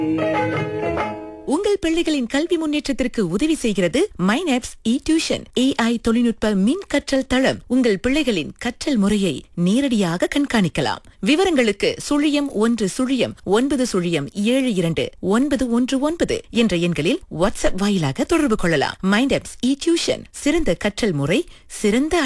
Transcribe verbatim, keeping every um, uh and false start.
உங்கள் பிள்ளைகளின் கல்வி முன்னேற்றத்திற்கு உதவி செய்கிறது மைனாப்ஸ் இ டியூஷன் ஏஐ தொழில்நுட்ப மின் கற்றல் தளம். உங்கள் பிள்ளைகளின் கற்றல் முறையை நேரடியாக கண்காணிக்கலாம். விவரங்களுக்கு சுழியம் ஒன்று சுழியம் ஒன்பது சுழியம் ஏழு இரண்டு ஒன்பது ஒன்று ஒன்பது என்ற எண்களில் வாட்ஸ்அப் வாயிலாக தொடர்பு கொள்ளலாம். மைனாப்ஸ் இ டியூஷன், சிறந்த கற்றல் முறை, சிறந்த